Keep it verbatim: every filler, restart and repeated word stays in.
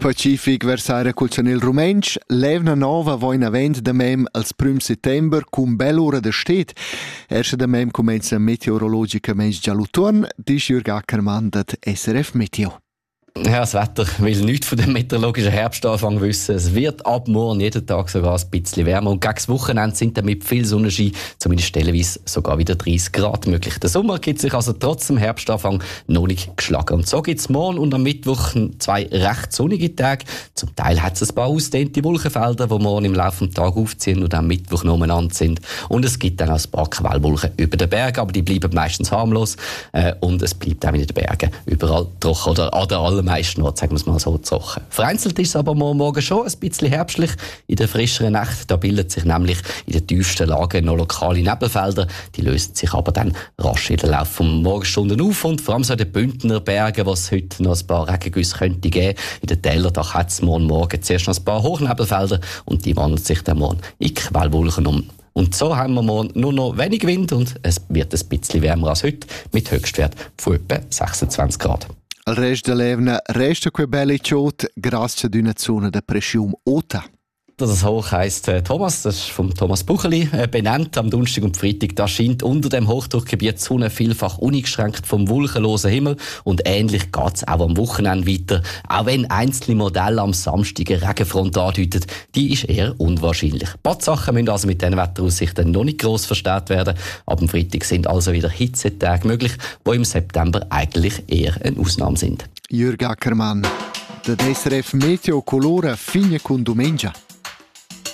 Pacific versaire col Chanel Rumensch, levna nova voina vent da mem als primo settember cum bell'ora de stet. Erste da mem comenza meteorologica mensch già l'utorn, dis Jürg Ackermann dat S R F Meteo. Ja, das Wetter will nichts von dem meteorologischen Herbstanfang wissen. Es wird ab morgen jeden Tag sogar ein bisschen wärmer. Und gegen das Wochenende sind damit viel Sonnenschein, zumindest stellenweise sogar wieder dreißig Grad möglich. Der Sommer gibt sich also trotz dem Herbstanfang noch nicht geschlagen. Und so gibt es morgen und am Mittwoch zwei recht sonnige Tage. Zum Teil hat es ein paar ausgedehnte Wolkenfelder, die morgen im Laufe des Tages aufziehen und am Mittwoch noch umeinander sind. Und es gibt dann auch ein paar Quellwolken über den Bergen, aber die bleiben meistens harmlos. Äh, und es bleibt auch in den Bergen überall trocken oder an der Alm. Meisten Orten, sagen wir es mal so, trocken. Vereinzelt ist es aber morgen schon ein bisschen herbstlich. In der frischeren Nacht da bilden sich nämlich in den tiefsten Lagen noch lokale Nebelfelder. Die lösen sich aber dann rasch in den Laufe der Morgenstunden auf. Und vor allem so in den Bündner Bergen, wo es heute noch ein paar Regengüsse könnte geben. In den Tälern da hat es morgen, morgen zuerst noch ein paar Hochnebelfelder und die wandeln sich dann morgen in Quellwolken um. Und so haben wir morgen nur noch wenig Wind und es wird ein bisschen wärmer als heute mit Höchstwert von etwa sechsundzwanzig Grad. Al resto dell'evna resta quei belli ciot grazie ad una zona de pressium ota. Das Hoch heisst äh, Thomas, das ist vom Thomas Bucheli äh, benannt am Donnerstag und Freitag. Da scheint unter dem Hochdruckgebiet die Sonne vielfach uneingeschränkt vom wolkenlosen Himmel und ähnlich geht es auch am Wochenende weiter. Auch wenn einzelne Modelle am Samstag eine Regenfront andeuten, die ist eher unwahrscheinlich. Ein paar Sachen müssen also mit diesen Wetteraussichten noch nicht gross verstärkt werden. Ab dem Freitag sind also wieder Hitzetage möglich, die im September eigentlich eher eine Ausnahme sind. Jürg Ackermann, der S R F Meteo Colora fine con domenica.